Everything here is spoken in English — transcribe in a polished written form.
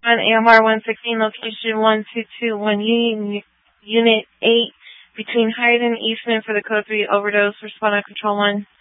AMR 116, location 1221 Unit 8, between Hyde and Eastman for the Code 3 overdose. Respond on Control 1.